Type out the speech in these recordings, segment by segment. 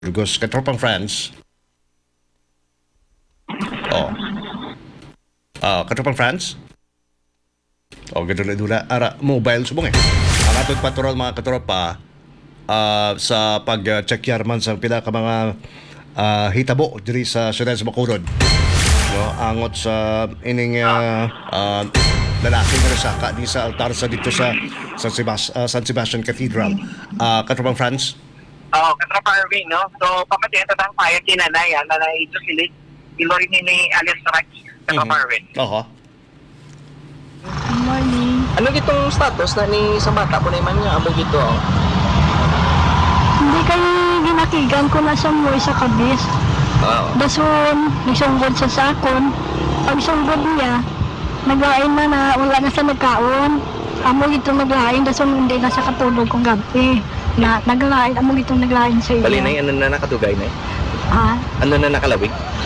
Burgos, katropang France. Oh. Katropang France. Ganun na dula. Ara, mobile subong eh. Ang atong patrol mga katropa sa pag-check yarman sa pila ka mga hitabo diri sa siyudad sa Bacolod. No, angot sa ining lalaki nga nasaka di sa altar sa dito sa San Sebastian Cathedral. Katropang France. Oo, katropa Irving, no? So, pamatiyan ito tang payag si nanay, nanay Jocelyn, ilorin ni Alice Rex, katropa Irving. Oho. Good morning. Ano gitong status na ni sa bata po na man nga amo gito? Hindi kayo ginakigan ko na sa moy sa kabis. Oo. Dason, nagsungod sa sakon. Pag sunggod niya, naglain na wala na sa nagkaon. Amo gito naglain, dason hindi na sa katulog kong gabi. Naglain, amo gito naglain sa iya. Bali na ano na nakatugay na Ha? Ano na nakalawig?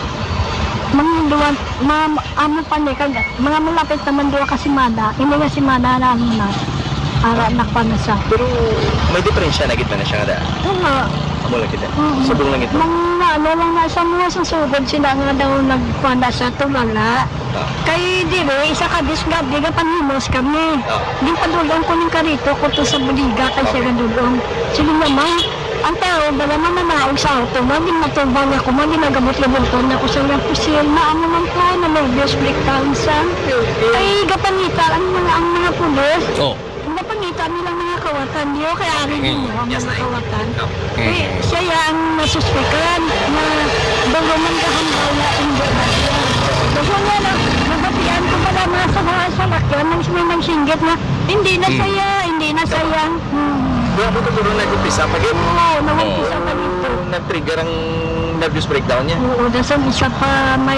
Mga duwan, amo pa niya kagat. Mga malapit naman duwa ka simada. Hindi nga simada na ano na. Ara nakpa na siya. Pero may diferensya na gitna na siya kada. Oo nga. Amo lang kita. Subong lang ito. Mga ano lang na sa mga susugod sila nga daw nagpanda sa tulala. Kay dire, isa ka disgab, di ka panhimos kami. Di pa dulong ko ng karito ko to sa buliga kay siya dulong. Sige naman, ang tao, bala naman naog sa auto, maging matubang ako, maging nagamot-gabuton ako sa mga pusil, maamo man ko, na nervous breakdown sa. Ay, gapanita, ang mga pulis. Oh. Gapanita nilang mga kawatan niyo, kaya ari niyo ang Yes, mga Nay. kawatan. Eh, siya ang nasuspikan na bago man kahambal na hindi na siya. Bago nga na, nabatian ko pala mga sa lakyan nang sinimang singgit na hindi na saya, hindi na saya. Doon mo siguro nag-umpisa pag Oo, nawampisa pa dito. nag-trigger ang nervous breakdown niya. Oo, dasang isa pa may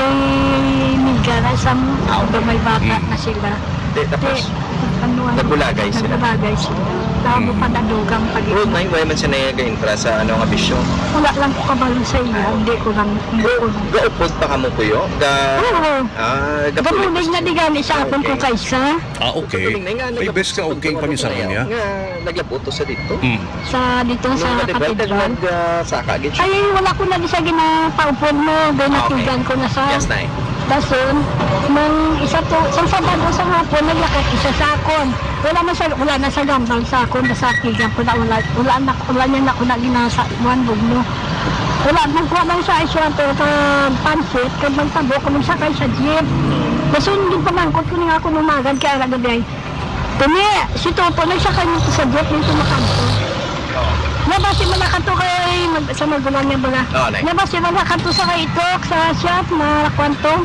migara sa may bata na sila. Tapos Ano, nagbulagay sila. Nagbulagay sila. Tama pa nadugang Road pag-ibig. na why man siya nag-intra sa ano nga bisyo. Wala lang ko kabalo sa iya, hindi ko lang. Gaupod pa kamo kuyo. Oo. Gapulit. Gabulig na di gani sa akong ko kaysa. Okay. Ay, best ka okay pa niya sa kanya. Nga naglabuto sa dito. Sa dito sa katedral. Saka gid siya. Ay, wala ko na di sa ginapaupod mo. Ganatigan ko na sa Yes, Nay. dason. Nang isa to, sa Sabado sa hapon, naglakad isa sa akon. Wala na sa gambang sa akon, nasakigan ko na wala niya na ako na ginasa, buwan bugno. Wala, nagkuha lang sa isyo to sa pansit, kag magtabo ko sakay sa jeep. Dason, din pamangkot ko nga ako numagad kaya nagabi. Tumi, si Toto, nagsakay nito sa jeep, nito makanto. Nabasi malakato kay sa magulang niya bala. Nay. Nabasi malakato sa kay itok sa shop na kwanto.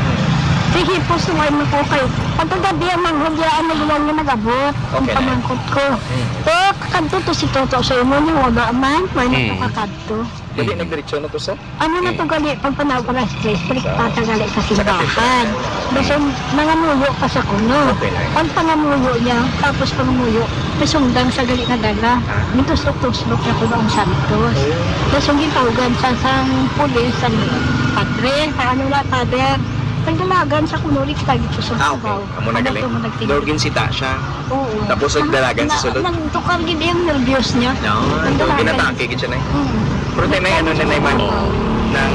Sige po sumay mo ko kayo. Pagkagabi ang manghudyaan na gulang niya nag-abot. Ang Okay, pamangkot ko. To, kanto to si Toto sa imo niya waga man. May nagpakakanto. Dili nagdiretso na to sa. Ano na to gali? Pag panahon ko na stress, balik patagali sa simbahan. Basta nangamuyo pa sa kuno. Okay, Nay. Pag pangamuyo niya, tapos pangamuyo, may sundang sa gali na dala. Mintuslok-tuslok na ko ang Santos. Tapos yung gitawagan sa sang pulis, sa padre, sa ano na, pader. Nagdalagan sa kunulik tayo dito sa Okay. Subaw. Amo na galing. Lorgin si Tasha. Oo. Tapos nagdalagan sa sulod. Nagtukar gid yung nervyos niya. No, ginatake gid siya na. Pero tayo na ano na naman nang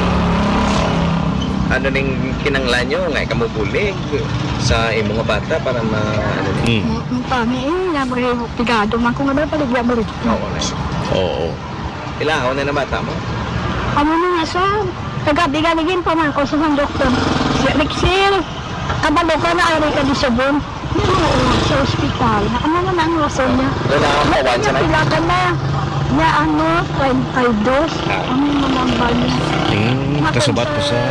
ano ning kinanglan nyo nga kamubulig sa imong nga bata para ma ano ni. Kami nga may pigado man kung ano paligya balik. Oo na. Oo. Ilahaw na bata mo. Ano na nga sa kagabi-galigin pa man ko sa mga doktor. Si Rexil, kabalo ka na ari ka di Subon. Oo, sa ospital. Ano na ang rason niya? Wala akong kawan sa Pila ka na. Niya ano, 32. Ano yung manambal niya? Kasabat pa sa...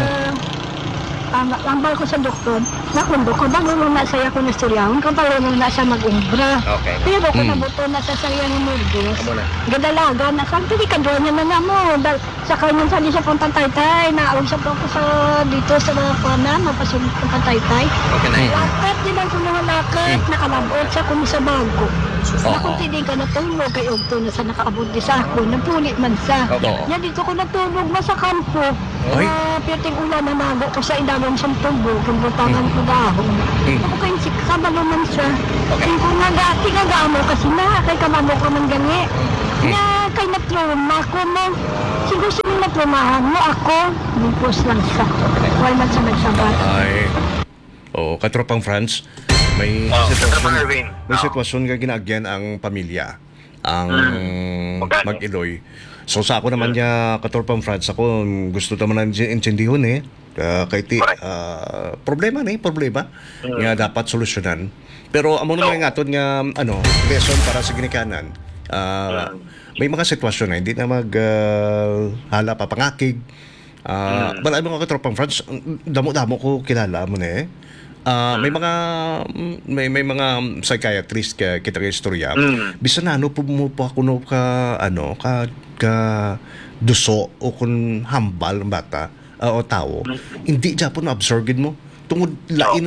Lambal ko sa doktor, nakundo ko, bago na saya ko na studyahon, kapalo na siya mag-umbra. Okay. Pero kung nabuto na sa sayang ng Murdos, Amo na. gadalaga na, hindi ka doon niya na mo. Sa kanya sa di siya pang taytay, nausap ako sa dito sa mga pana, mapasunod ko pang taytay. Okay na. Lakat, di ba ko mga lakat, nakalabot sa kung sa bago. Nakunti din ka natulog kay Ogto na sa nakaabot di sa ako, napulit man sa. Okay. Yan dito ko natulog na sa kampo. Ay. Piting ulan na nago ko sa idamang siyang tubo, kung butangan ko dahon. Ako kayong sikabalo man siya. Okay. Kung nga gati ka gaamo kasi na, kay kamamo ka man gani. Na kay na-trauma ako mo. Siguro sino na-traumahan mo ako. Lupos lang siya. Why man siya nagsabat. Ay. Oo, katropang Franz, may Katropang Erwin. may sitwasyon nga ginagyan ang pamilya, ang Magkano? mag-Iloy. So sa ako naman niya, katropang Franz, ako gusto naman ang intindihon kay ti, problema nga dapat solusyonan. Pero amo naman nga aton nga lesson para sa ginikanan. May mga sitwasyon na hindi na hala pa pangakig. Balay mga katropang Franz, damo-damo ko kilala mo na may mga psychiatrist kita nga istorya. Bisan na po mo pa kuno ka duso o kun hambal ang bata o tao. Hindi Japon absorbed mo tungod lain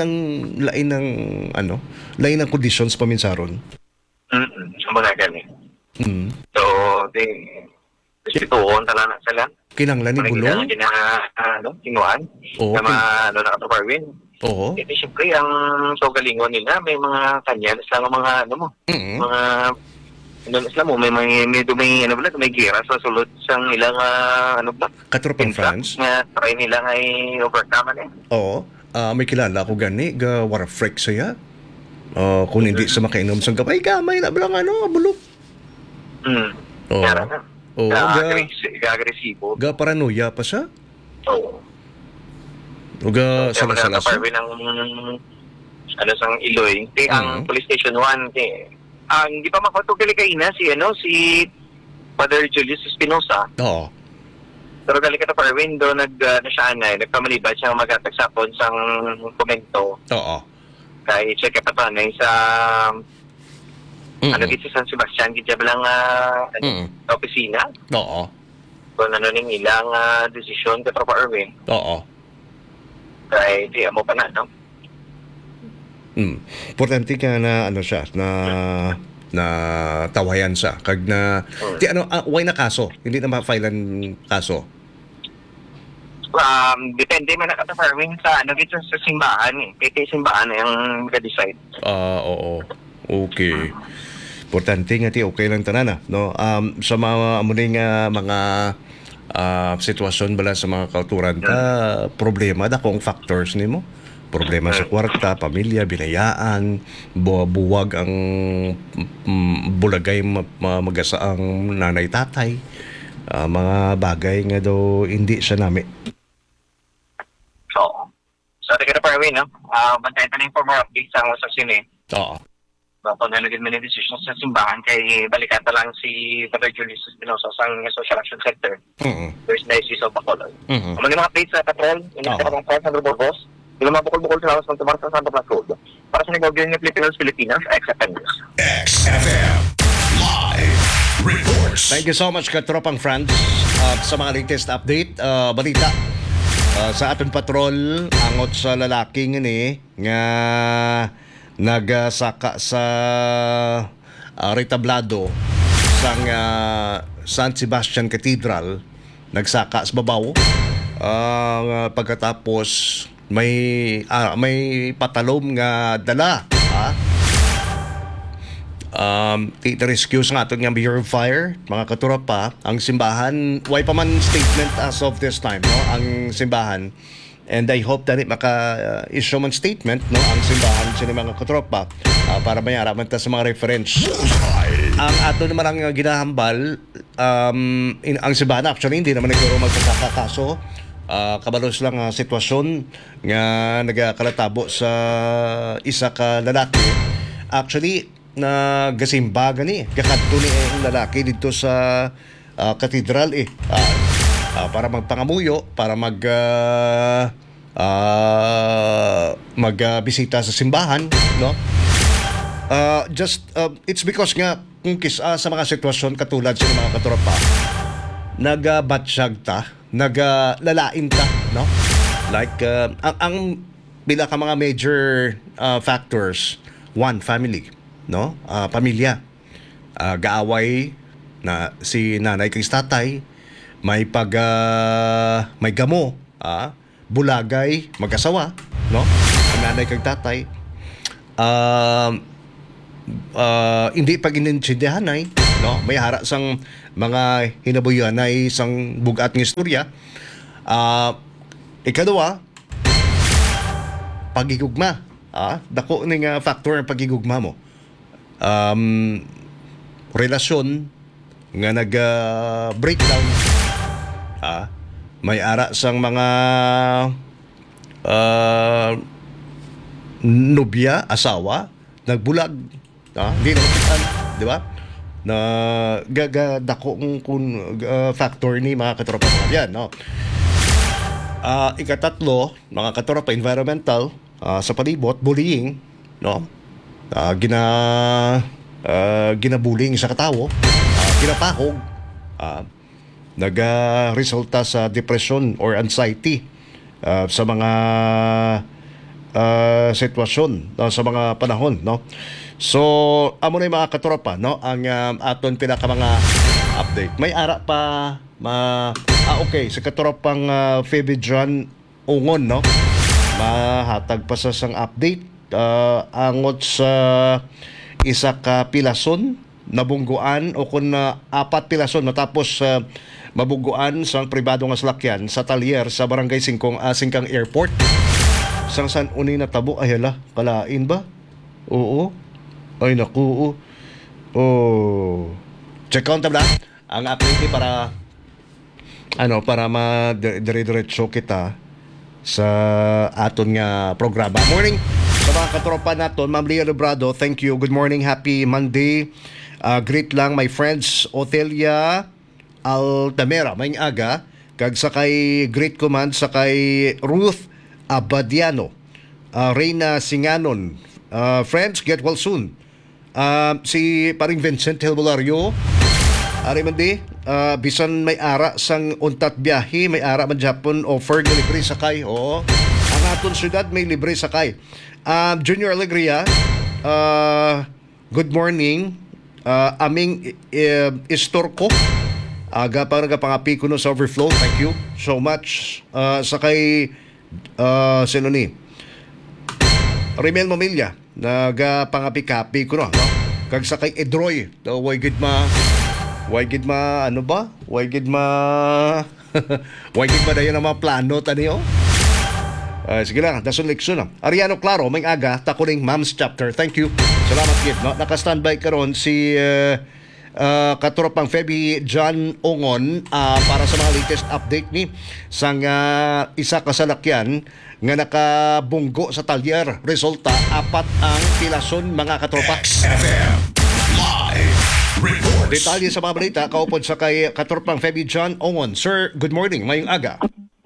ng conditions paminsaron. Mga gani. So, situon tala na sila. Kinanglan ni bulong. Tinuan. Oo. Na Katropang Erwin. Oo. Ito siyempre ang sogalingon nila, may mga kanya, isang mga mga Islam mo, may gira sa sulod sang ilang Katropang Franz. nga try nila ay overcome Oo. May kilala ko gani ga war freak saya. Kung hindi sa makainom sa gamay na bilang bulok. Oo. Kaya na. Oo, Agresibo. ga paranoia pa siya. Oo. O ga Sala-sala sala-sala sa sang Iloy. Ang police station 1 hindi pa makatugili kay ina si Father Julius Espinosa. Oo. Pero gali ka Katropang Erwin do nagpamalibad siya magatagsapon sang komento Oo. kay check pa tanay sa gito sa San Sebastian gito lang opisina. Oo. Kung ning ilang desisyon Katropang Erwin. Oo. Kay di mo pa na, no? Importante ka na siya na tawayan siya kag na why na kaso hindi na ma-filean kaso. Depende man na Katropang Erwin sa dito sa simbahan kay simbahan na yung mag-decide. Oo. Okay. Importante nga okay lang tanan no. Sa mga amuning mga sitwasyon bala sa mga kauturan problema da kung factors nimo. Problema sa kwarta, pamilya, binayaan, buwag ang bulagay magasa ang nanay-tatay. Mga bagay nga daw hindi siya nami. So Katropang Erwin, no? Bantayan tayo for more updates sa sine. Oo. Kung nalagyan mo ng decision sa simbahan, kay balikan na lang si Father Julius Espinosa sa Social Action Center. There's Diocese of Bacolod. Ang mga updates sa Patrol, yung Katropang Franz, Sandro Burgos, yung mga bukol-bukol sa Lawas ng Tumar sa Santa Blas Road. Para sa nag-audio ng Pilipinas, XFM News. XFM Live Reports. Thank you so much Katropang Franz sa mga latest update, balita sa aton patrol angot sa lalaki nga nagsaka sa retablado sang San Sebastian Cathedral, nagsaka sa babaw pagkatapos may patalom nga dala rescue sa aton nga Bureau of Fire mga katropa. Ang simbahan way pa man statement as of this time no ang simbahan. And I hope that maka-issue man statement no ang simbahan sa mga katropa para mayaraman ta sa mga reference. Ang ato naman ang ginahambal ang simbahan actually hindi naman nagkaroon magkakakaso. Kabalos lang sitwasyon nga nagakalatabo sa isa ka lalaki. Actually nagasimba gani kakadto ni ang lalaki dito sa katedral para magpangamuyo, para magbisita sa simbahan, no? It's because nga kung sa mga sitwasyon katulad sa mga katropa, nagabatsyag ta, naglalain ta, no? Like ang bila ka mga major factors, one, family, no? Pamilya, gaaway na si nanay kay tatay, may gamo, bulagay, mag-asawa, no? Ang nanay kag tatay, hindi pag inintindihan no? May hara sang mga hinabuyan na isang bugat ng istorya. Ikaduha, pagigugma. Dako ning factor ang pagigugma mo. Relasyon nga nag-breakdown. May ara sang mga nobya, asawa, nagbulag. Hindi na makitaan, di ba? Na dako kung factor ni mga katropa yan, no? Ikatatlo, mga katropa, environmental, sa palibot, bullying, no? Ginabuling sa katawo, ginapahog, nag-resulta sa depression or anxiety sa mga sitwasyon, no? Sa mga panahon, no? So, amo na yung mga katropa, no? Ang aton pinaka mga update. May ara pa okay, sa katropang Phoebe John Ungon, no? Mahatag pa sa sang update angot sa isa ka pilason nabungguan o kung 4 pilason matapos mabungguan sa pribado nga salakyan sa talyer sa Barangay Singkang Airport. Sang san uni na tabo ay hala, kalain ba? Oo. Ay naku. Oh. Check out tabla ang activity para dire-diretso kita sa aton nga programa. Morning sa mga katropa naton, Ma'am Leah Librado, thank you. Good morning, happy Monday. Greet lang my friends Otelia Altamera, may aga kag sakay greet command sakay Ruth Abadiano, Reyna Singanon. Friends, get well soon. Si paring Vincent Helbolario, Arimandi, bisan may ara sang untat biyahe, may ara man Japon offer nga libre sakay. Oo. Ang aton syudad may libre sakay. Junior Alegria, good morning. Aming istorko. Aga pa nagapangapi ko no sa overflow. Thank you so much. Sakay sino ni? Rimel Mamilya, nagapangapi-kapi ko no. Kag sakay Edroy, way gid ma ano ba? Way gid ma dayon ang mga plano tani oh. Sige lang, dason leksyon na. Ariano Claro, may aga, takuling Mom's Chapter. Thank you. Salamat gid, no? Naka-standby karon si katropang Feby John Ongon para sa mga latest update ni sang isa ka salakyan nga nakabunggo sa talyer. Resulta, 4 ang pilason, mga katropa. XFM Live Reports. Detalye sa mga balita, kaupod sa kay katropang Feby John Ongon. Sir, good morning, mayong aga.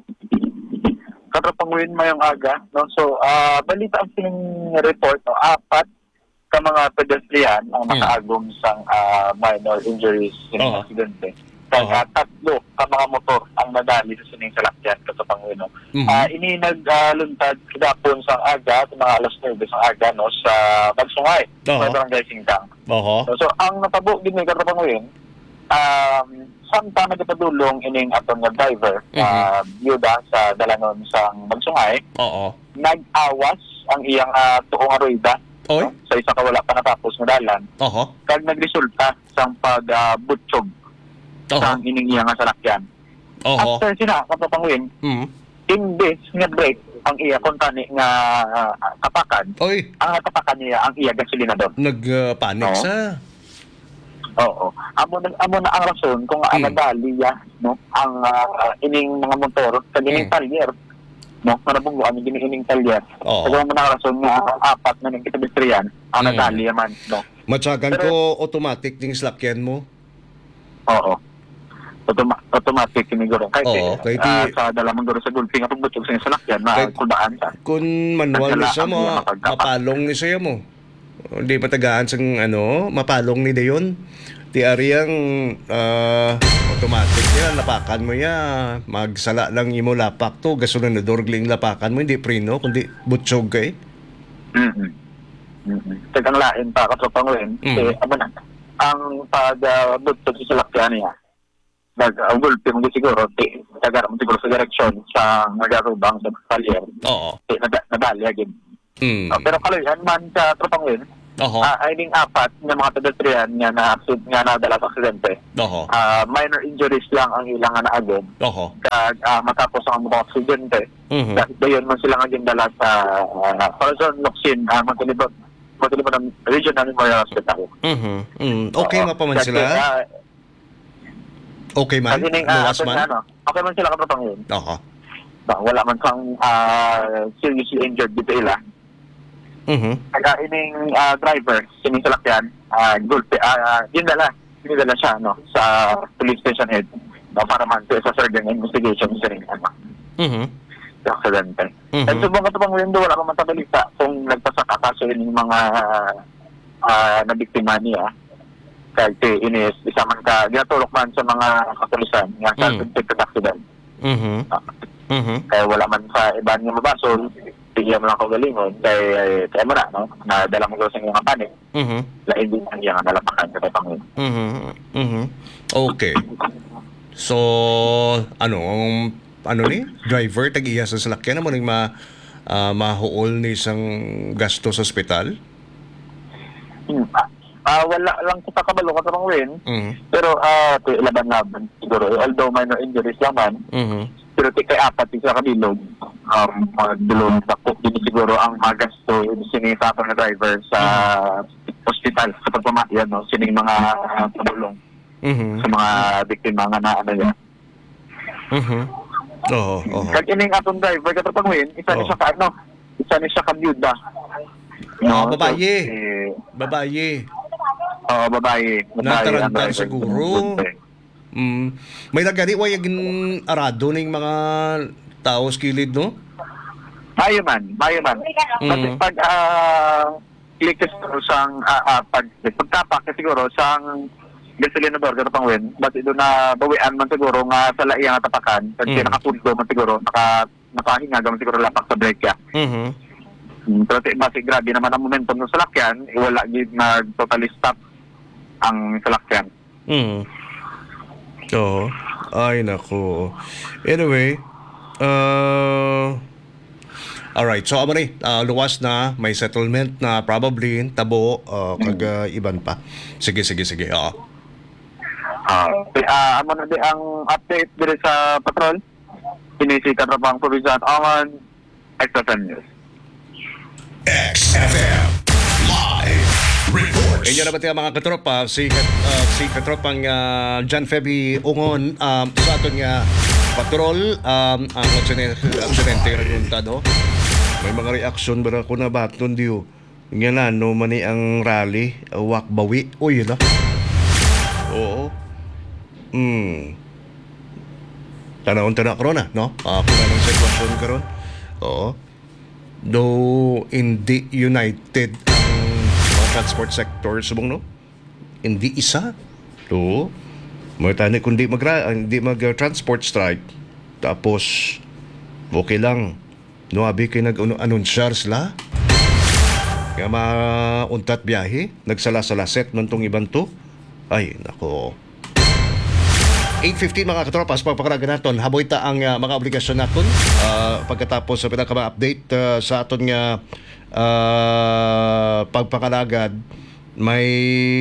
Katrapanguin mayong aga, no? So, balita ang sining report, no? 4 ka mga pedestrian ang nakaagom sang minor injuries in aksidente. Kaya 3 ka mga motor ang nadali sa sining salakyan katrapanguin, no? Ini nagluntad kagapon sang aga, mga alas 9 sang aga, no? Sa Bagsungay, sa Barangay Singkang. So, ang natabo din ni katrapanguin, samtang nagpadulong ining aton nga driver byuda sa dalanon sang Bagsungay, nag-awas ang iyang tuong aruida sa isa ka wala pa natapos nga dalan, kag nagresulta sang pagbutsyog sang ining iyang salakyan. After sina kapapanguin, imbes nga break ang iya kontani nga kapakan, ang kapakan niya ang iya gasolinador. Nagpanik sa Oo. Amo na ang rason kung nadali no, ang ining mga motor sa ining talyer, no, marabungguan ang ining talyer. Kaya mo na ang rason nga 4 na ning pedestrian ang nadali man, no. Matyagan ko automatic ding slakyan mo. Oo. Automatic kiniguro kay sa dalamang guro sa gulping at pagbutog sa salakyan na kudaan sa. Kun manual ni sa mo, mapalong ni saya mo. Hindi matagaan sang mapalong ni dayon. Ti ariyang automatic yan, lapakan mo ya, magsala lang imo lapak to, gasolinador gling lapakan mo, hindi preno, kundi butsog kay. Tagang lain pa, katropanguin, ang pag-butsog sa salakyan niya, nag-gulpi mo siguro, tagar mo siguro sa direksyon sa nagarubang sa talyer. Nadali agad. Pero kalayan man sa katropanguin, Oho. I think apat nga mga pedestrian nga nga nadala sa aksidente. Oho. Minor injuries lang ang ilang nga naagod. Oho. Kag matapos ang mga aksidente. Dahil dayon man sila nga gindala sa Corazon Locsin, Montalibon ng Regional Memorial Hospital. Okay pa man sila? Okay man? Luwas man? Okay man sila katapang yun. Oho. Wala man sang seriously injured dito ila. Kaya ining driver, sining salakyan, dinala siya sa police station head para man sa surgeon investigation sa ring sa aksidente. At subong katapang window, wala pa man tabalita kung nagpasaka kaso ining mga nabiktima niya. Kaya inis, isa man ka, ginatulok man sa mga kapulisan nga sa infected accident. Kaya wala man sa iba niya mabasol, bigyan mo lang kagalingon, kaya mo na, no? Nadala mo sa mga panik, lain din ang iyang nalapakan sa Panginoon. Okay. So, ano ni? Driver, tag-iya sa salakyan naman yung mahuol ni isang gasto sa ospital? Wala lang sa kabalo ka sa rin, pero laban-laban siguro. Although minor injuries naman, pero kay apat sa kabilog, magdulong takot din siguro ang magasto sinisa ng driver sa hospital sa pagpamayan, no? Sining mga tumulong sa mga biktima nga na ano yan. Kag ining atong driver katapangwin, isa ni siya ka-byuda. Babaye. Babaye. Babaye. Nataranta siguro. May nagani way agin arado ning mga tao sa kilid, no? Bayo man. Kasi pag klikas sang pagtapak siguro sang gasolinador katapangwin, basi doon na bawian man siguro nga sa laiyang tapakan, kasi nakapundo man siguro, nakahinga man siguro lapak sa brake ya. Pero basi grabe naman ang momentum ng salakyan, wala gid nag-totally stop ang salakyan. Oo. Ay, nako. Anyway, alright. So, amo ni, luwas na, may settlement na probably, tabo, kag iban pa. Sige. Oo. Amo na di ang update diri sa patrol. Inisita na pang provision on XFM News. XFM Live Reports. Kaya na ba tayo mga katropa, si katropang John Feby Ungon sa aton nga patrol, ang aksidente nga nagluntad, may mga reaksyon ba ako na baton diyo nga na no mani ang rally wakbawi uy na oo tanawon karon no kung anong sitwasyon karon oo though hindi united transport sector subong no hindi isa to mo tani kundi hindi mag-transport strike tapos okay lang no abi kay nag-anunsar sila nga mauntat biyahe nagsala-salaset man tong iban to ay nako 8:15 mga katropas pagpakaragan naton haboy ta ang mga obligasyon naton pagkatapos sa pinaka-update sa aton nga pagpakalagad may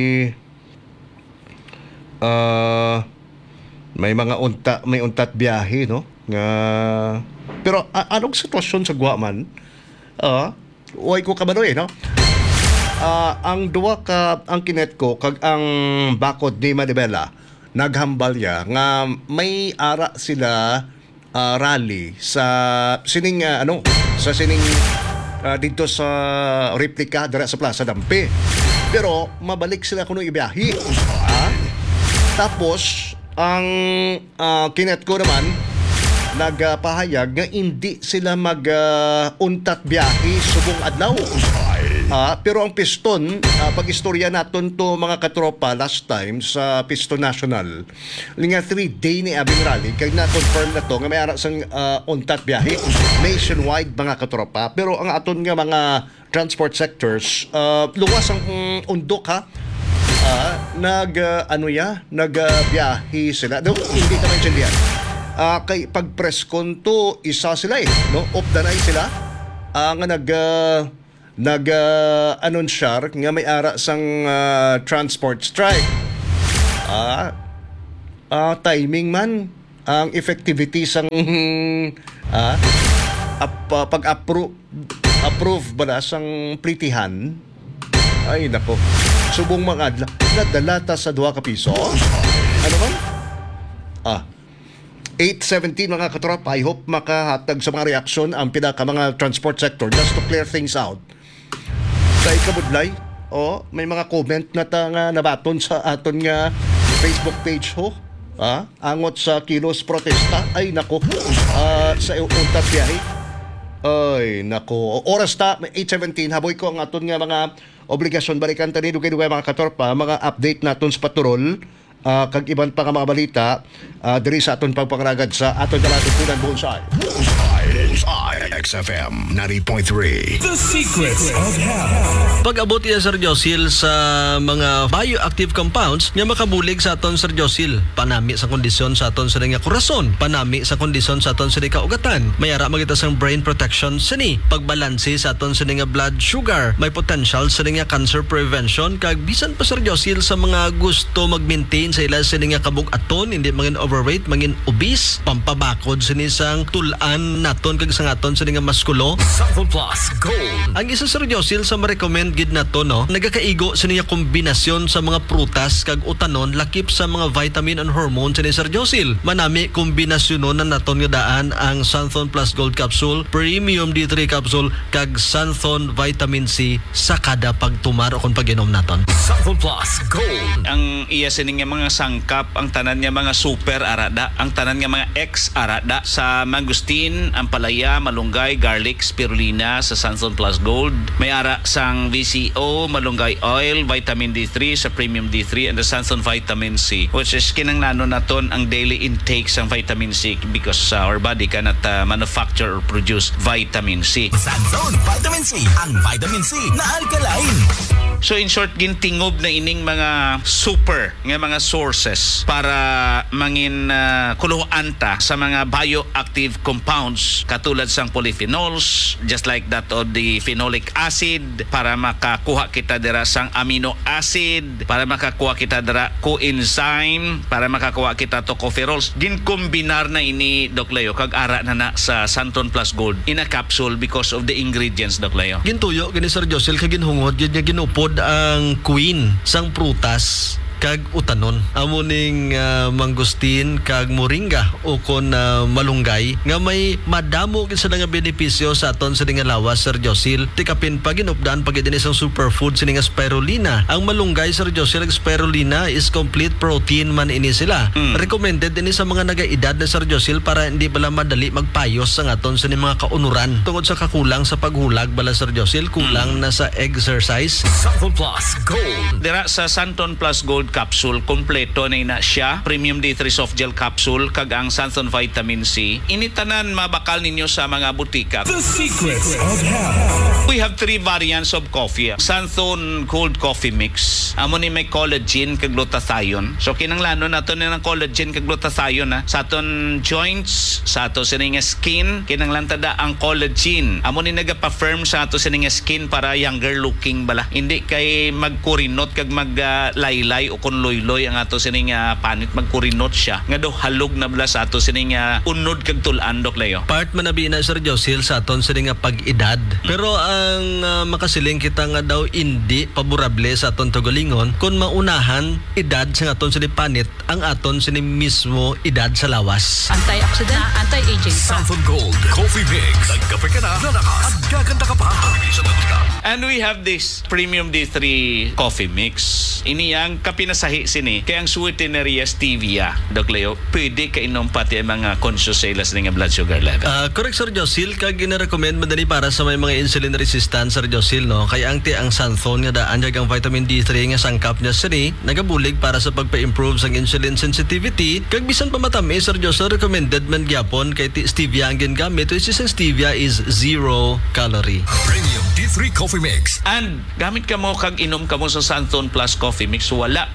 mga untat biyahe no nga pero anong sitwasyon sa Guaman way ko kabanoy no ang duwa ka ang kinet ko kag ang bakod ni Manibela naghambalya nga may ara sila rally sa sining sa sining dito sa replika dira sa Plaza Dampi. Pero mabalik sila kuno ibiyahe. Tapos ang kinet ko naman nagpahayag nga hindi sila mag-untat biyahe subong adlaw. Pero ang piston, pag-istorya naton to mga katropa last time sa Piston National, linga 3-day ni Abing Rally, kaya na-confirm na to nga may ara sang untat biyahe nationwide mga katropa. Pero ang aton nga mga transport sectors, luwas ang undok nagbiyahe sila. No, hindi ka maintindihan. Kay pag-press con to, isa sila no? Off the night sila. Nga nag-anunsyar nga may ara sang transport strike. Timing man ang effectivity sang pag-approve ba na sang plitihan. Ay nako, subong mga adla nadalata sa 2 ka piso. Ano man? 8:17 mga katropa. I hope makahatag sa mga reaksyon ang pinaka mga transport sector just to clear things out. Sa ikabudlay, may mga comment na nga nabaton sa aton nga Facebook page ho. Angot sa kilos protesta. Ay nako, sa untat biyahe. Ay nako, oras ta 8:17. Haboy ko ang aton nga mga obligasyon balikan tani dugay-dugay mga katorpa, mga update naton sa patrol, kag iban pa nga mga balita diri sa aton pagpangragad sa aton dalatunan Bonsai. XFM 90.3. The Secrets of Health. Pag-abot niya Sir Josil sa mga bioactive compounds nga makabulig sa aton Sir Josil, panami sa kondisyon sa aton sa nga korason, panami sa kondisyon sa aton sa kaugatan, mayara magita sang brain protection sini, pagbalanse sa aton sa nga blood sugar, may potential sa nga cancer prevention, kag bisan pa Sir Josil sa mga gusto mag-maintain sa ila sa nga kabug-aton, hindi mangin overweight, mangin obese, pampabakod sini sang tulan naton kag sa aton sa nga maskulo. Southern Plus Gold. Ang isa Sir Josil sa ma-recommend gid nato nagakaigo sa niya kombinasyon sa mga prutas kag utanon lakip sa mga vitamin and hormone sa ni Sir Josil. Manami kombinasyonon na naton nga daan ang Santhon Plus Gold Capsule, Premium D3 Capsule kag Santhon Vitamin C sa kada pagtumar o kung pag-inom naton. Southern Plus Gold. Ang iya sining nga mga sangkap, ang tanan nga mga super arada, ang tanan nga mga X arada sa mangustin, ampalaya, malunggay, garlic, spirulina sa Santhon Plus Gold. May ara sang VCO, malunggay oil, vitamin D3 sa Premium D3 and the Santhon Vitamin C, which is kinanglanon naton ang daily intake sang vitamin C because our body cannot manufacture or produce vitamin C. Santhon Vitamin C, ang vitamin C na alkaline. So in short, gintingob na ining mga super nga mga sources para mangin kuluan ta sa mga bioactive compounds katulad sang polyphenols, just like that of the phenolic acid, para makakuha kita dira sang amino acid, para makakuha kita dira coenzyme, para makakuha kita tocopherols. Ginkombinar na ini Doc Leo kag ara na sa Santhon Plus Gold in a capsule because of the ingredients, Doc Leo. Gintuyo gani Sir Josil kag ginhungod gid nga ginupod ang queen sang prutas kag utanon amo ning mangustin kag moringa o kon malunggay nga may madamo gid sa nga benepisyo sa aton sa nga lawas Sir Josil. Tikapin pa ginupdan pag dinhi sang superfood sa nga spirulina. Ang malunggay Sir Josil ag spirulina is complete protein man ini sila. Recommended din sa mga nagaedad na Sir Josil para hindi bala madali magpayos sa aton sa mga kaunuran tungod sa kakulang sa paghulag bala Sir Josil, kulang na sa exercise. Santhon Plus Gold. Dira sa Santhon Plus Gold Capsule, kompleto na ina siya. Premium D3 Soft Gel Capsule kag ang Santhon Vitamin C. Initanan mabakal ninyo sa mga butika. The Secrets of Health. We have 3 variants of coffee. Santhon Cold Coffee Mix. Amo ni may collagen kag glutathione. So kinanglanon nato ni ng collagen kag glutathione sa aton joints, sa ato sining skin, kinanglantada ang collagen. Amo ni nagapa-firm sa ato sining skin para younger looking bala. Hindi kay magkurinot kag maglaylay o kun loy-loy ang ato sining panit, magkurinot siya. Nga do halog na bala sa ato sining unod kag tulan, Doc Leo. Part man na na Sir Josil sa aton sa nga pag-edad. Pero ang makasiling kita nga daw hindi paborable sa aton tugalingon kung maunahan edad sa aton sa panit ang aton sa mismo edad sa lawas. Antioxidant, anti-aging. Santhon Gold Coffee Mix. Nagkape ka na, lalakas, at gaganda ka pa. And we have this Premium D3 Coffee Mix. Ini ang kapinasahi sini kay ang sweeteneria stevia, Doc Leo. Pwede ka inom pati ang mga conscious sales ng blood sugar level. Correct Sir Josil, kag gina-recommend madali para sa may mga insulin resistant Sir Josil, no? Kay ang ti ang Santhon nga daan ang vitamin D3 nga sangkap niya sini nagabulig para sa pagpa-improve sang insulin sensitivity. Kag bisan pa matami Sir Josil, recommended man gyapon kay ti stevia ang gingamit. Which is ang stevia is 0 calorie. Premium D3 Coffee Mix. And gamit ka mo kag inom ka mo sa Santhon Plus Coffee Mix, wala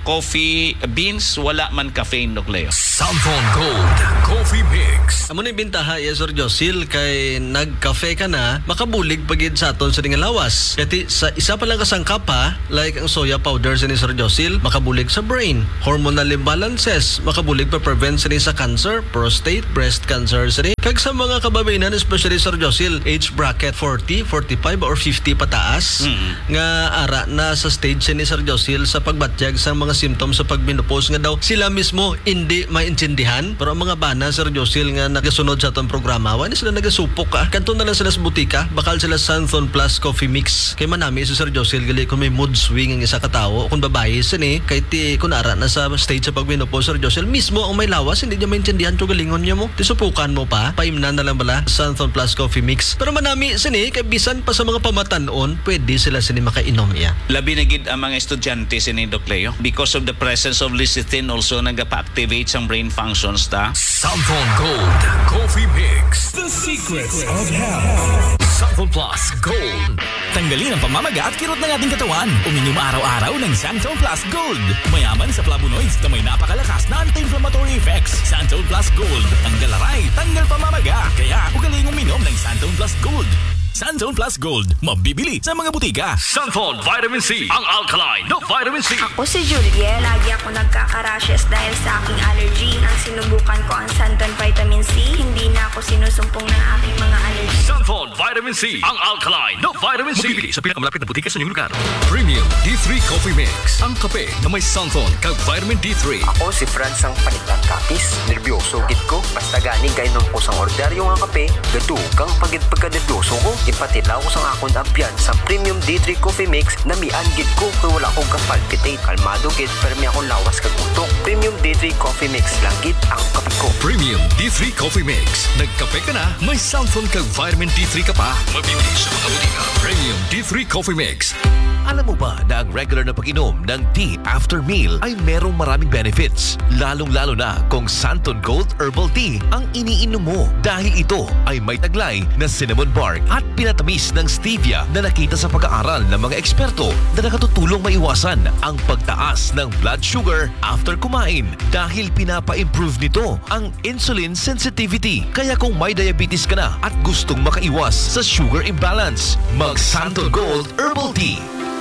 coffee beans, wala man caffeine, Nucleo. Santon Gold Coffee Mix. Amo ni bintaha ya Sir Josil kay nagkafe ka na makabulig pagid sa aton sa lawas. Kati sa isa pa lang kasangkap pa like ang soya powder sa ni Sir Josil makabulig sa brain, hormonal imbalances makabulig pa prevent sa ni sa cancer, prostate, breast cancer sa ni. Kag sa mga kababainan especially Sir Josil age bracket 40, 45 or 50 pataas nga ara na sa stage sa ni Sir Josil sa pagbatyag sa mga symptoms sa pagmenopause nga daw sila mismo hindi maintindihan pero ang mga bana Sir Josil nga nagasunod sa atong programa wala sila nagasupok kanto na lang sila sa butika bakal sila Santon Plus Coffee Mix kay manami si Sir Josil gali kung may mood swing ang isa ka tawo kung babae sini kay ti kun ara na sa stage sa pagmenopause Sir Josil mismo ang may lawas hindi niya maintindihan to galingon niya mo tisupukan mo pa paimnan na lang bala Santon Plus Coffee Mix pero manami sini kay bisan pa sa mga pamatanon pwede sila sini makainom iya Labi na gid ang mga estudyante ni Doc Leo because of the presence of lecithin also nagapa-activate sang brain functions ta. Santon Gold Coffee Mix. The secrets of health. Santon Plus Gold. Tanggalin ang pamamaga at kirot ng ating katawan. Uminom araw-araw ng Santon Plus Gold. Mayaman sa flavonoids na may napakalakas na anti-inflammatory effects. Santon Plus Gold. Tanggal aray, tanggal pamamaga. Kaya ugaling uminom ng Santon Plus Gold. Santon Plus Gold. Mabibili sa mga butika. Santon Vitamin C. Ang alkaline na vitamin C. Ako si Julie. Lagi ako nagkaka-rashes dahil sa aking allergy. Nang sinubukan ko ang Santon Vitamin C, hindi na ako sinusumpong ng aking mga allergy. Santon Vitamin C. Ang alkaline na vitamin C. Mabibili sa pinakamalapit na butika sa inyong lugar. Premium D3 Coffee Mix. Ang kape na may Santon kag vitamin D3. Ako si Franz ang panitan kapis. Nervyoso gid ko. Basta gani kay nung kusang orderyo nga kape. Gadukang pagid pagka-nervyoso ko. Ipatilaw ko sa akong ampiyan sa Premium D3 Coffee Mix na mian gid ko kay wala akong kapalpitate. Kalmado gid pero may akong lawas kag utok. Premium D3 Coffee Mix lang gid ang kape ko. Premium D3 Coffee Mix. Nagkape ka na, may Santon kag vitamin D3 ka pa. Mabibili sa mga butika. Premium D3 Coffee Mix. Alam mo ba na ang regular na pag-inom ng tea after meal ay merong maraming benefits? Lalong-lalo na kung Santon Gold Herbal Tea ang iniinom mo dahil ito ay may taglay na cinnamon bark at pinatamis ng stevia na nakita sa pag-aaral ng mga eksperto na nakatutulong maiwasan ang pagtaas ng blood sugar after kumain dahil pinapa-improve nito ang insulin sensitivity. Kaya kung may diabetes ka na at gustong makaiwas sa sugar imbalance, mag-Santon Gold Herbal Tea.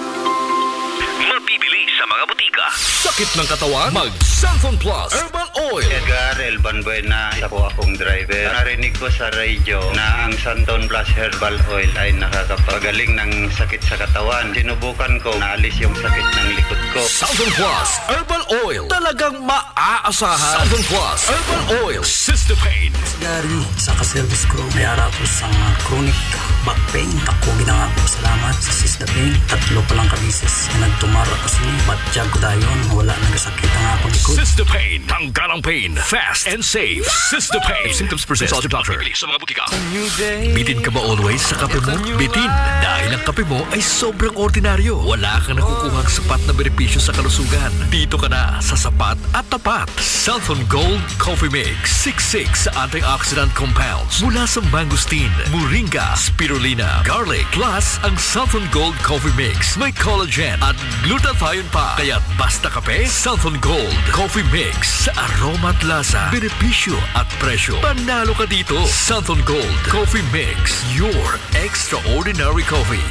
Mabibili sa mga butika. Sakit ng katawan? Mag-Santon Plus Herbal Oil. Edgar Elban Buena, ako akong driver. Narinig ko sa radio na ang Santon Plus Herbal Oil ay nakakapagaling ng sakit sa katawan. Sinubukan ko, naalis yung sakit ng likod ko. Santon Plus Herbal Oil. Talagang maaasahan. Santon Plus Herbal Oil. Sister Pain. Gary, sa kaservice ko, may harap ko sa chronic back pain. Ako ginanga ko salamat sa Sister Pain. 3 pa lang kabisis na nagtumara ko siya. Batyag ko dayon, wala nagasakit ang akong likod. Sister Pain. Tanggal ang pain. Fast and safe. Sister Pain. If symptoms persist, consult your doctor. Bibili sa mga butika. Bitin ka ba always sa kape mo? Bitin. Dahil ang kape mo ay sobrang ordinaryo. Wala kang nakukuhang sapat na benepisyo sa kalusugan. Dito ka na sa sapat at tapat. Santon Gold Coffee Mix. 66 antioxidant compounds mula sa mangosteen, moringa, spirulina, garlic. Plus, ang Santon Gold Coffee Mix may collagen at glutathione pa. Kaya basta kape, Santon Gold Coffee Mix. Sa aroma at lasa, benepisyo at presyo. Panalo ka dito. Santon Gold Coffee Mix. Your extraordinary coffee.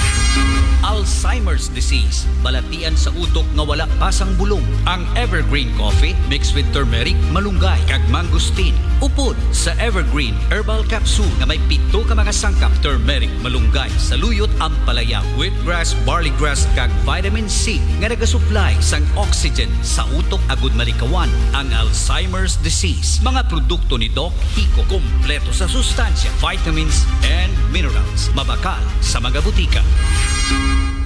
Alzheimer's disease, balatian sa utok nga wala pasang bulong. Ang Evergreen Coffee mixed with turmeric, malunggay, kag mangosteen. Upod sa Evergreen Herbal Capsule nga may 7 ka mga sangkap, turmeric, malunggay, saluyot, ampalaya, wheatgrass, barleygrass, kag vitamin C nga nagasupply sang oxygen sa utok agud malikawan ang Alzheimer's disease. Mga produkto ni Doc Hiko, kompleto sa sustansya, vitamins and minerals. Mabakal sa mga butika.